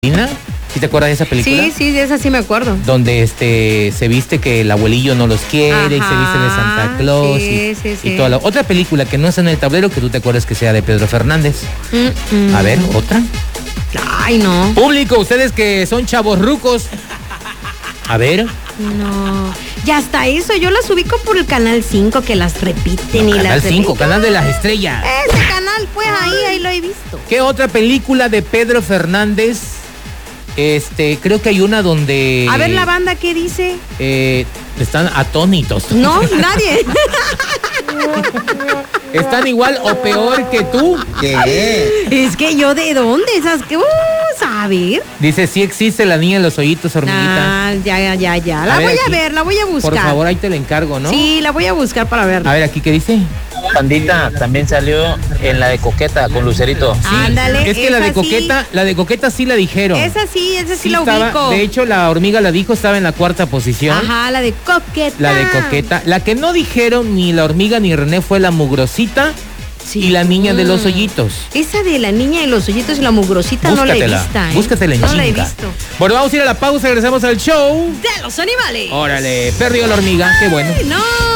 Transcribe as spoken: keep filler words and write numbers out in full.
¿Sí te acuerdas de esa película? Sí, sí, de esa sí me acuerdo. Donde este se viste que el abuelillo no los quiere. Ajá, y se viste de Santa Claus. Sí, y, sí, sí. y toda la otra película que no es en el tablero, que tú te acuerdas que sea de Pedro Fernández. Mm, mm. A ver, otra. Ay, no. Público, ustedes que son chavos rucos. A ver. No. Ya hasta eso, yo las ubico por el Canal cinco, que las repiten no, y Canal las cinco, repiten. Canal de las Estrellas. Ese canal, pues ahí, ahí lo he visto. ¿Qué otra película de Pedro Fernández? Este, creo que hay una donde... A ver la banda, ¿qué dice? Eh, están atónitos. No, nadie. ¿Están igual o peor que tú? ¿Qué? Es que yo, ¿de dónde? ¿Esas que? Uh, a ver. Dice, sí existe la niña en los hoyitos, hormiguita. Ah, ya, ya, ya, ya. La a voy ver, a aquí, ver, la voy a buscar. Por favor, ahí te la encargo, ¿no? Sí, la voy a buscar para verla. A ver, aquí, ¿qué dice? Pandita también salió en la de Coqueta con Lucerito. Sí, ándale. Es que la de Coqueta, sí. la de Coqueta sí la dijeron. Esa sí, esa sí, sí la estaba, ubico. De hecho, la hormiga la dijo, estaba en la cuarta posición. Ajá, la de Coqueta. La de Coqueta. La que no dijeron ni la hormiga ni René fue la mugrosita. Sí. Y la niña de los hoyitos. Esa de la niña de los hoyitos y la mugrosita búscatela, no la he visto. ¿eh? Búscatela en no chinga. la he visto. Bueno, vamos a ir a la pausa, regresamos al show de los animales. Órale, perdió la hormiga, qué bueno. Ay, no.